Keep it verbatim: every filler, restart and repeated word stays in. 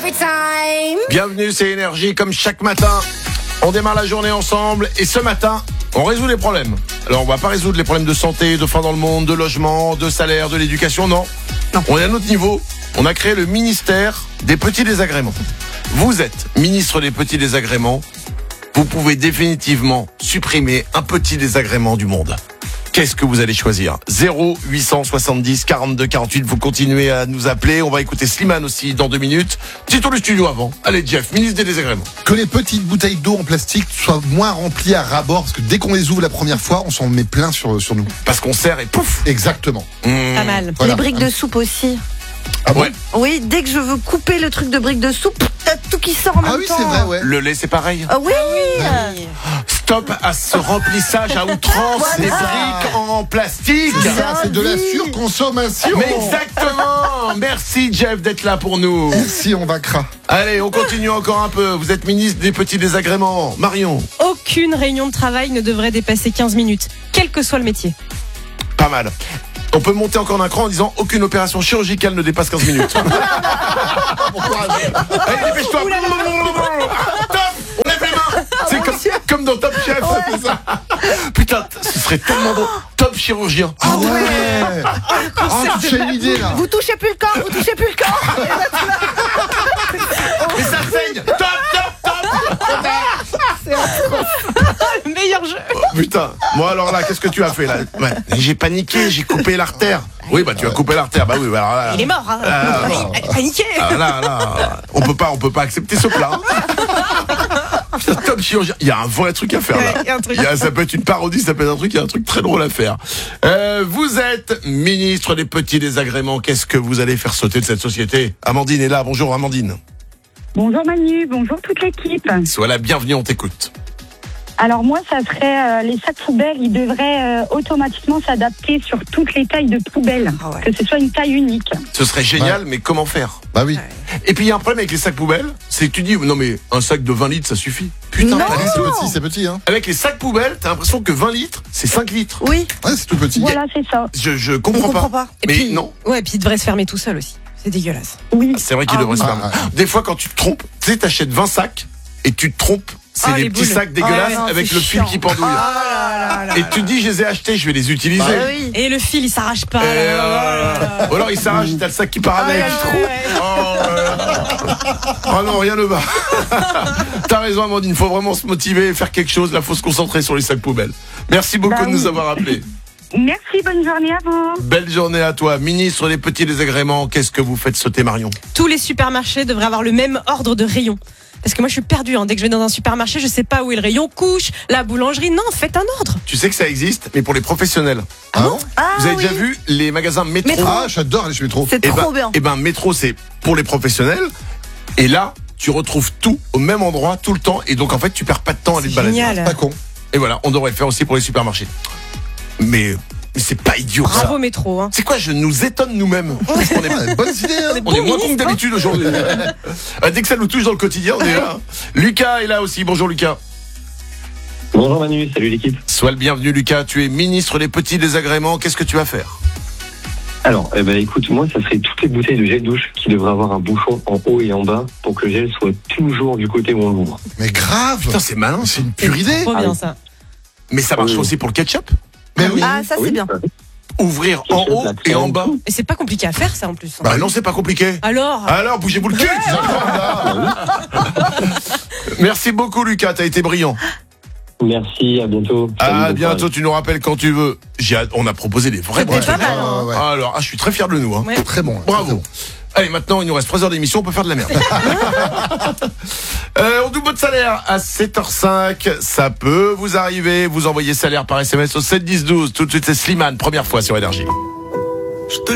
Bienvenue, c'est Énergie, comme chaque matin. On démarre la journée ensemble et ce matin, on résout les problèmes. Alors, on va pas résoudre les problèmes de santé, de faim dans le monde, de logement, de salaire, de l'éducation, non. non. On est à un autre niveau. On a créé le ministère des petits désagréments. Vous êtes ministre des petits désagréments. Vous pouvez définitivement supprimer un petit désagrément du monde. Qu'est-ce que vous allez choisir ? zéro huit cent soixante-dix quarante-deux quarante-huit, vous continuez à nous appeler. On va écouter Slimane aussi dans deux minutes. Petit tour du studio avant. Allez Jeff, ministre des désagréments. Que les petites bouteilles d'eau en plastique soient moins remplies à ras-bord, parce que dès qu'on les ouvre la première fois, on s'en met plein sur, sur nous. Parce qu'on serre et pouf. Exactement. Mmh. Pas mal. Voilà. Les briques de soupe aussi. Ah bon ? Ouais. Oui, dès que je veux couper le truc de briques de soupe, t'as tout qui sort en même Ah oui, temps. c'est vrai, ouais. Le lait, c'est pareil. Ah oui, Oui. Stop à ce remplissage à outrance Voilà. des briques en plastique. Ça, c'est de la surconsommation. Mais exactement. Merci Jeff d'être là pour nous. Merci, on va cra. Allez, on continue encore un peu. Vous êtes ministre des petits désagréments. Marion. Aucune réunion de travail ne devrait dépasser quinze minutes, quel que soit le métier. Pas mal. On peut monter encore d'un cran en disant aucune opération chirurgicale ne dépasse quinze minutes. Allez, dépêche-toi. Top. On lève les mains. C'est comme, comme dans Top Chef. C'est ça. Putain, ce serait tellement bon. Top chirurgien. Ah ouais. Ah, tu as une idée là. vous touchez plus le corps, vous touchez plus le corps. Mais ça saigne. Top, top, top. Le meilleur jeu. Oh, putain. Moi alors là, qu'est-ce que tu as fait là ? Ouais. J'ai paniqué, j'ai coupé l'artère. Oui, bah tu as coupé l'artère. Bah oui, bah alors là. Il est mort, hein. Ah, Il a paniqué. Ah, là, là, on peut pas, on peut pas accepter ce plat. Putain, top chirurgien. Il y a un vrai truc à faire là. Ouais, il y a un truc. Il y a, ça peut être une parodie, ça peut être un truc, il y a un truc très drôle à faire. Euh, vous êtes ministre des petits désagréments. Qu'est-ce que vous allez faire sauter de cette société ? Amandine est là. Bonjour Amandine. Bonjour Manu, bonjour toute l'équipe. Sois la bienvenue, on t'écoute. Alors moi, ça serait euh, les sacs poubelles, ils devraient euh, automatiquement s'adapter sur toutes les tailles de poubelles, Ah ouais. que ce soit une taille unique. Ce serait génial, mais comment faire ? Bah oui. Et puis il y a un problème avec les sacs poubelles, c'est que tu dis non mais un sac de vingt litres ça suffit. Putain, Non. pas du C'est tout. petit, c'est petit, hein. Avec les sacs poubelles, t'as l'impression que vingt litres, c'est cinq litres. Oui, Ouais, c'est tout petit. Voilà, c'est ça. Je, je on comprends comprend pas. pas. Et Mais puis, non. Ouais, et puis il devrait se fermer tout seul aussi. C'est dégueulasse. Oui. C'est vrai qu'il Ah, devrait se oui. faire. Ah, ah. Des fois, quand tu te trompes, tu sais, t'achètes vingt sacs et tu te trompes. C'est Ah, des les petits boules. sacs dégueulasses Ah, ouais, avec c'est le fil chiant. qui pendouille. Et tu te dis, je les ai achetés, je vais les utiliser. Bah, Ah oui. Et le fil, il s'arrache pas. Et là. euh, Ou alors il s'arrache, t'as le sac qui part avec. Ouais, ouais. Oh, là là. Oh non, rien ne va. T'as raison, Amandine, faut vraiment se motiver, faire quelque chose. Là, faut se concentrer sur les sacs poubelles. Merci beaucoup Bah de nous oui. avoir appelés. Merci, bonne journée à vous. Belle journée à toi, ministre des petits désagréments. Qu'est-ce que vous faites sauter, Marion ? Tous les supermarchés devraient avoir le même ordre de rayon. Parce que moi je suis perdue, hein. Dès que je vais dans un supermarché, je sais pas où est le rayon couche, la boulangerie. Non, faites un ordre. Tu sais que ça existe, mais pour les professionnels. Ah bon ? Ah Vous avez oui. déjà vu les magasins métro ? Métro. Ah, j'adore aller chez Métro. C'est Eh trop ben, bien. Eh ben, métro, c'est pour les professionnels. Et là, tu retrouves tout au même endroit, tout le temps. Et donc, en fait, tu perds pas de temps à aller te balader. Génial. Pas con. Et voilà, on devrait le faire aussi pour les supermarchés. Mais, mais c'est pas idiot, ça. Bravo métro, hein. C'est quoi, je nous étonne nous-mêmes. Parce qu'on est, Ouais, bonne idée, hein. on est Bon moins ministre, con que d'habitude aujourd'hui. Euh, Dès que ça nous touche dans le quotidien, on est là. Lucas est là aussi. Bonjour, Lucas. Bonjour Manu, salut l'équipe. Sois le bienvenu, Lucas. Tu es ministre des petits désagréments. Qu'est-ce que tu vas faire ? Alors, eh ben, écoute, moi, ça serait toutes les bouteilles de gel douche qui devraient avoir un bouchon en haut et en bas pour que le gel soit toujours du côté où on l'ouvre. Mais grave. Putain, c'est malin. C'est une pure idée. Trop Ah bien oui. ça. Mais ça marche Oui. aussi pour le ketchup. Mais oui. Ah, ça c'est Oui, bien. Ouvrir en haut et en bas. Et c'est pas compliqué à faire ça en plus. Bah non, c'est pas compliqué. Alors Alors, bougez-vous le cul. Merci beaucoup, Lucas. T'as été brillant. Merci, à bientôt. Salut, À bon bientôt. courage. Tu nous rappelles quand tu veux. J'ai, hâte- on a proposé des vrais bons C'était trucs. pas mal, hein. Ouais, ouais. Alors, ah, je suis très fier de nous. Hein. Ouais. Très bon. Bravo. Très bon. Allez, maintenant, il nous reste trois heures d'émission, on peut faire de la merde. euh, on double votre salaire à sept heures cinq. Ça peut vous arriver. Vous envoyez salaire par S M S au sept dix douze. Tout de suite, c'est Slimane, première fois sur Énergie.